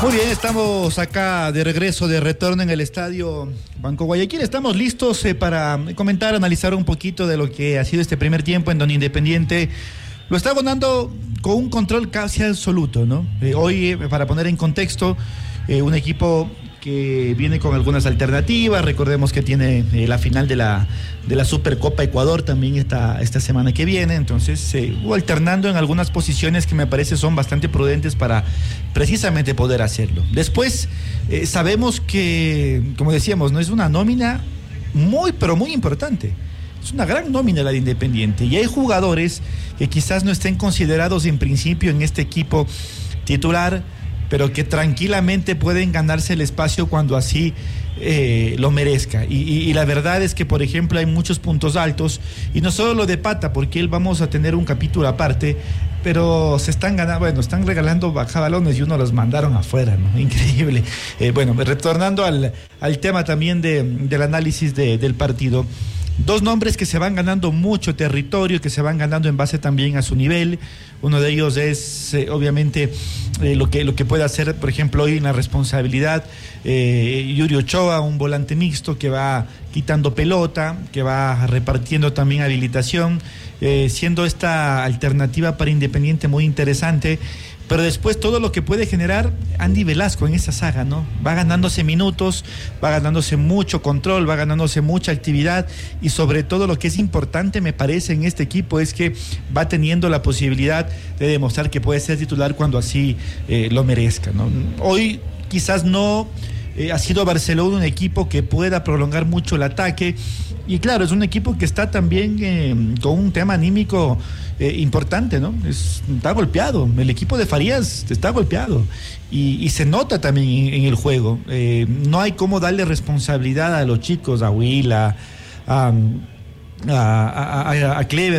Muy bien, estamos acá de regreso, de retorno en el estadio Banco Guayaquil. Estamos listos para comentar, analizar un poquito de lo que ha sido este primer tiempo en donde Independiente lo está ganando con un control casi absoluto, ¿no? Hoy, para poner en contexto, un equipo que viene con algunas alternativas. Recordemos que tiene la final de la Supercopa Ecuador también esta semana que viene. Entonces, alternando en algunas posiciones que me parece son bastante prudentes para precisamente poder hacerlo. Después, sabemos que, como decíamos, no es una nómina muy, pero muy importante. Es una gran nómina la de Independiente. Y hay jugadores que quizás no estén considerados en principio en este equipo titular, pero que tranquilamente pueden ganarse el espacio cuando así lo merezca. Y la verdad es que, por ejemplo, hay muchos puntos altos, y no solo lo de Pata, porque él vamos a tener un capítulo aparte, pero se están ganando, bueno, están regalando bajabalones y uno los mandaron afuera, ¿no? Increíble. Bueno, retornando al tema también del análisis del partido. Dos nombres que se van ganando mucho territorio, que se van ganando en base también a su nivel. Uno de ellos es obviamente lo que puede hacer, por ejemplo, hoy en la responsabilidad Yuri Ochoa, un volante mixto que va quitando pelota, que va repartiendo también habilitación, siendo esta alternativa para Independiente muy interesante. Pero después todo lo que puede generar Andy Velasco en esa saga, ¿no? Va ganándose minutos, va ganándose mucho control, va ganándose mucha actividad, y sobre todo lo que es importante, me parece, en este equipo es que va teniendo la posibilidad de demostrar que puede ser titular cuando así lo merezca, ¿no? Hoy quizás no ha sido Barcelona un equipo que pueda prolongar mucho el ataque, y claro, es un equipo que está también con un tema anímico importante, ¿no? Está golpeado, el equipo de Farías está golpeado, y se nota también en el juego. No hay cómo darle responsabilidad a los chicos, a Huila, a Clever,